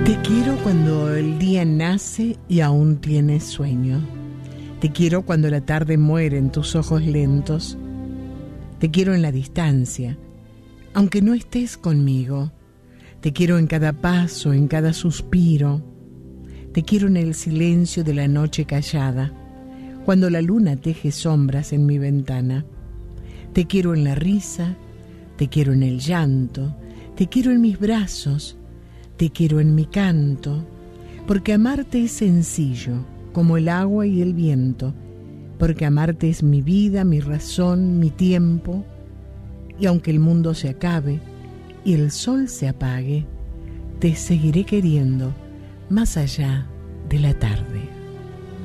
Te quiero cuando el día nace y aún tienes sueño. Te quiero cuando la tarde muere en tus ojos lentos. Te quiero en la distancia, aunque no estés conmigo. Te quiero en cada paso, en cada suspiro. Te quiero en el silencio de la noche callada, cuando la luna teje sombras en mi ventana. Te quiero en la risa, te quiero en el llanto, te quiero en mis brazos, te quiero en mi canto, porque amarte es sencillo, como el agua y el viento, porque amarte es mi vida, mi razón, mi tiempo, y aunque el mundo se acabe y el sol se apague, te seguiré queriendo más allá de la tarde.